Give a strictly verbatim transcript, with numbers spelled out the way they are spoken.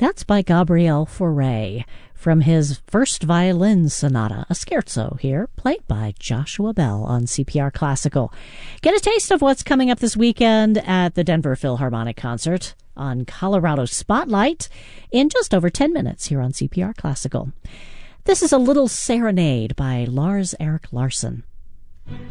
That's by Gabriel Fauré from his first violin sonata, a scherzo here, played by Joshua Bell on C P R Classical. Get a taste of what's coming up this weekend at the Denver Philharmonic Concert on Colorado Spotlight in just over ten minutes here on C P R Classical. This is a little serenade by Lars Erik Larsson.